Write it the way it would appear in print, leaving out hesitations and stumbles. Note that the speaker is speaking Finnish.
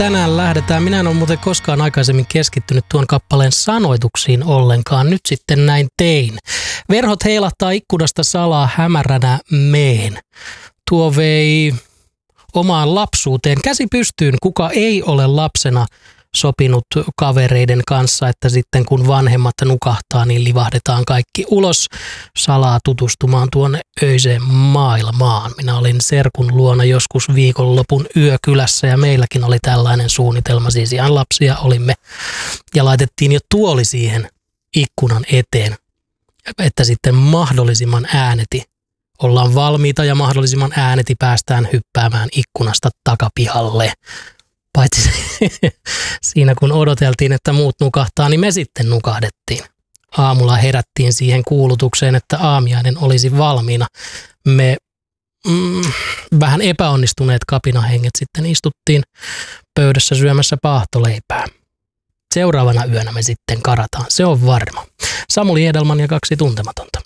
Tänään lähdetään. Minä en ole muuten koskaan aikaisemmin keskittynyt tuon kappaleen sanoituksiin ollenkaan. Nyt sitten näin tein. Verhot heilahtaa ikkunasta salaa hämäränä meen. Tuo vei omaan lapsuuteen. Käsi pystyyn, kuka ei ole lapsena sopinut kavereiden kanssa, että sitten kun vanhemmat nukahtaa, niin livahdetaan kaikki ulos salaa tutustumaan tuonne öiseen maailmaan. Minä olin serkun luona joskus viikonlopun yökylässä ja meilläkin oli tällainen suunnitelma. Siis ihan lapsia olimme ja laitettiin jo tuoli siihen ikkunan eteen, että sitten mahdollisimman ääneti ollaan valmiita ja mahdollisimman ääneti päästään hyppäämään ikkunasta takapihalle. Paitsi siinä kun odoteltiin, että muut nukahtaa, niin me sitten nukahdettiin. Aamulla herättiin siihen kuulutukseen, että aamiainen olisi valmiina. Me vähän epäonnistuneet kapinahenget sitten istuttiin pöydässä syömässä paahtoleipää. Seuraavana yönä me sitten karataan, se on varma. Samuli Edelman ja 2 tuntematonta.